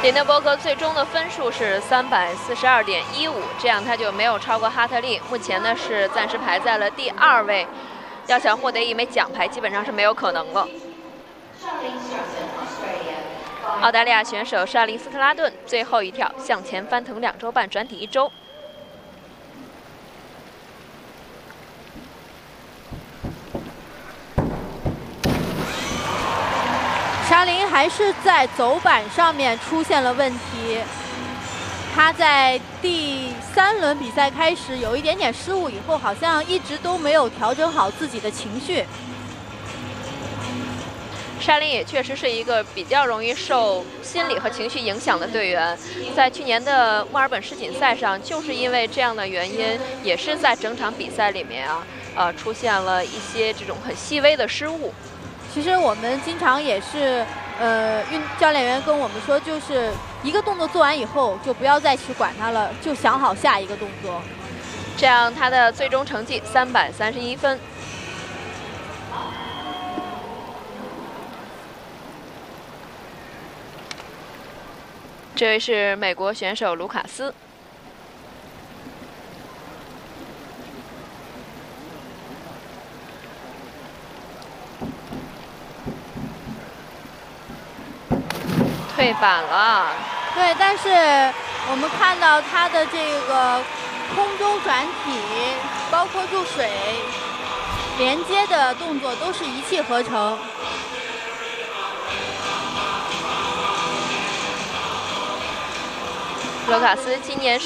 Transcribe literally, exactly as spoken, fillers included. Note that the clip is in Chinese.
林德伯格最终的分数是三百四十二点一五，这样他就没有超过哈特利，目前呢是暂时排在了第二位，要想获得一枚奖牌，基本上是没有可能了。澳大利亚选手沙林斯特拉顿最后一跳向前翻腾两周半，转体一周。 沙林还是在走板上面出现了问题，他在第三轮比赛开始有一点点失误，以后好像一直都没有调整好自己的情绪。 沙林也确实是一个比较容易受心理和情绪影响的队员，在去年的墨尔本世锦赛上，就是因为这样的原因，也是在整场比赛里面啊，呃，出现了一些这种很细微的失误。 其实我们经常也是，呃，运教练员跟我们说，就是一个动作做完以后，就不要再去管它了，就想好下一个动作。 这样他的最终成绩三百三十一分。这位是美国选手卢卡斯。 退板了， 对，但是我们看到他的这个空中转体，包括入水连接的动作，都是一气呵成。 卢卡斯今年是。